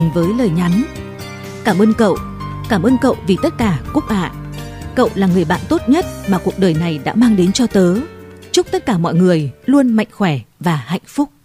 với lời nhắn: cảm ơn cậu vì tất cả Cúc ạ. Cậu là người bạn tốt nhất mà cuộc đời này đã mang đến cho tớ. Chúc tất cả mọi người luôn mạnh khỏe và hạnh phúc.